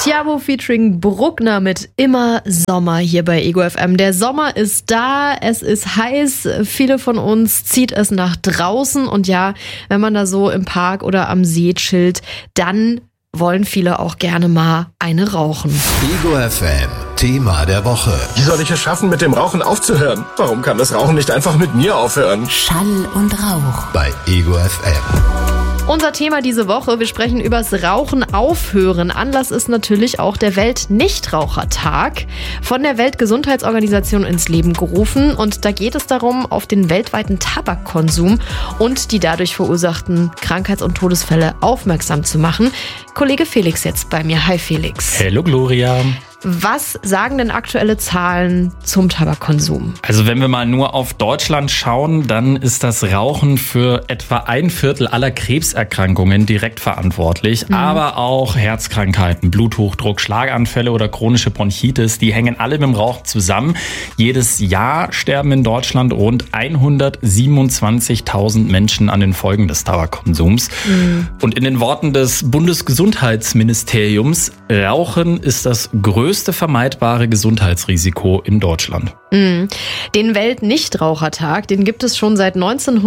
Tiabo featuring Bruckner mit Immer Sommer hier bei Ego FM. Der Sommer ist da, es ist heiß, viele von uns zieht es nach draußen und ja, wenn man da so im Park oder am See chillt, dann wollen viele auch gerne mal eine rauchen. Ego FM, Thema der Woche. Wie soll ich es schaffen, mit dem Rauchen aufzuhören? Warum kann das Rauchen nicht einfach mit mir aufhören? Schall und Rauch. Bei Ego FM. Unser Thema diese Woche, wir sprechen übers Rauchen aufhören. Anlass ist natürlich auch der Welt-Nichtrauchertag, von der Weltgesundheitsorganisation ins Leben gerufen. Und da geht es darum, auf den weltweiten Tabakkonsum und die dadurch verursachten Krankheits- und Todesfälle aufmerksam zu machen. Kollege Felix jetzt bei mir. Hi Felix. Hallo Gloria. Was sagen denn aktuelle Zahlen zum Tabakkonsum? Also wenn wir mal nur auf Deutschland schauen, dann ist das Rauchen für etwa 1/4 aller Krebserkrankungen direkt verantwortlich. Aber auch Herzkrankheiten, Bluthochdruck, Schlaganfälle oder chronische Bronchitis, die hängen alle mit dem Rauchen zusammen. Jedes Jahr sterben in Deutschland rund 127.000 Menschen an den Folgen des Tabakkonsums. Und in den Worten des Bundesgesundheitsministeriums, Rauchen ist das größte vermeidbare Gesundheitsrisiko in Deutschland. Den Welt-Nichtrauchertag, den gibt es schon seit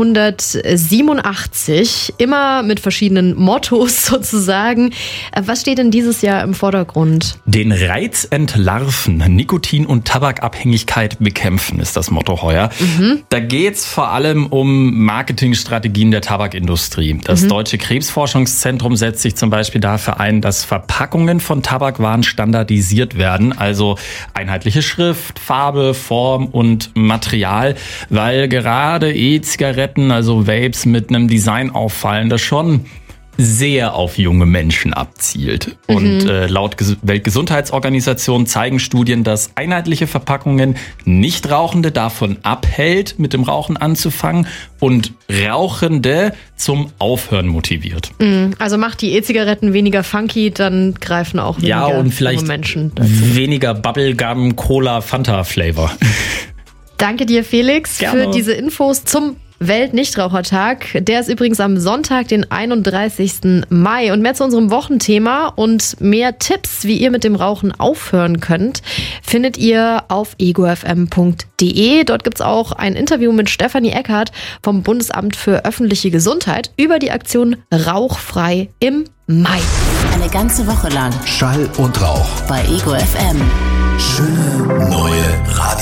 1987, immer mit verschiedenen Mottos sozusagen. Was steht denn dieses Jahr im Vordergrund? Den Reiz entlarven, Nikotin- und Tabakabhängigkeit bekämpfen, ist das Motto heuer. Da geht's vor allem um Marketingstrategien der Tabakindustrie. Das Deutsche Krebsforschungszentrum setzt sich zum Beispiel dafür ein, dass Verpackungen von Tabakwaren standardisiert werden, also einheitliche Schrift, Farbe, Form und Material, weil gerade E-Zigaretten, also Vapes mit einem Design auffallen, das schon sehr auf junge Menschen abzielt. Und laut Weltgesundheitsorganisation zeigen Studien, dass einheitliche Verpackungen Nichtrauchende davon abhält, mit dem Rauchen anzufangen und Rauchende zum Aufhören motiviert. Also macht die E-Zigaretten weniger funky, dann greifen auch weniger und vielleicht junge Menschen dazu. Weniger Bubblegum, Cola, Fanta-Flavor. Danke dir, Felix, Gerne. für diese Infos zum Welt-Nichtrauchertag. Der ist übrigens am Sonntag, den 31. Mai. Und mehr zu unserem Wochenthema und mehr Tipps, wie ihr mit dem Rauchen aufhören könnt, findet ihr auf egofm.de. Dort gibt es auch ein Interview mit Stefanie Eckhardt vom Bundesamt für öffentliche Gesundheit über die Aktion Rauchfrei im Mai. Eine ganze Woche lang Schall und Rauch. bei Ego FM. Schöne neue Radio.